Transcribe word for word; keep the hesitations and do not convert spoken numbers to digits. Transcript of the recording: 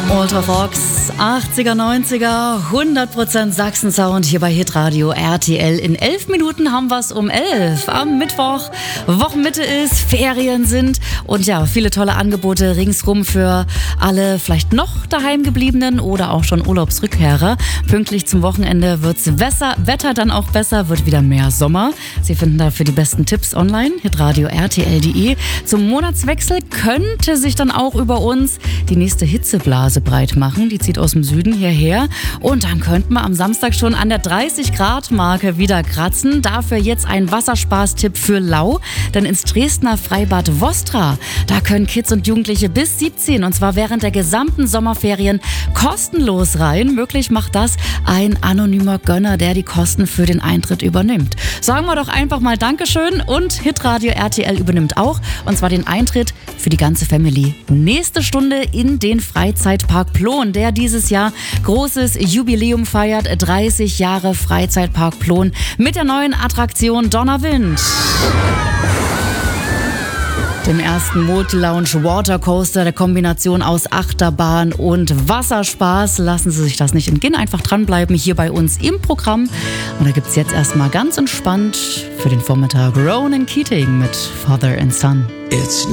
Ultravox, achtziger, neunziger, hundert Prozent Sachsen-Sound hier bei Hitradio R T L. In elf Minuten haben wir es um elf. Am Mittwoch, Wochenmitte ist, Ferien sind und ja, viele tolle Angebote ringsrum für alle vielleicht noch daheim gebliebenen oder auch schon Urlaubsrückkehrer. Pünktlich zum Wochenende wird's Wetter, Wetter dann auch besser, wird wieder mehr Sommer. Sie finden dafür die besten Tipps online, hitradio r t l punkt d e. Zum Monatswechsel könnte sich dann auch über uns die nächste Hitzeblase breit machen. Die zieht aus dem Süden hierher. Und dann könnten wir am Samstag schon an der dreißig Grad Marke wieder kratzen. Dafür jetzt ein Wasserspaß-Tipp für Lau. Denn ins Dresdner Freibad Vostra, da können Kids und Jugendliche bis siebzehn, und zwar während der gesamten Sommerferien, kostenlos rein. Möglich macht das ein anonymer Gönner, der die Kosten für den Eintritt übernimmt. Sagen wir doch einfach mal Dankeschön, und Hitradio R T L übernimmt auch, und zwar den Eintritt für die ganze Family. Nächste Stunde in den Freizeitpark Plon, der dieses Jahr großes Jubiläum feiert. dreißig Jahre Freizeitpark Plon mit der neuen Attraktion Donnerwind. Dem ersten Multi-Lounge Watercoaster, der Kombination aus Achterbahn und Wasserspaß. Lassen Sie sich das nicht entgehen, einfach dranbleiben hier bei uns im Programm. Und da gibt es jetzt erstmal ganz entspannt für den Vormittag Ronan Keating mit Father and Son. It's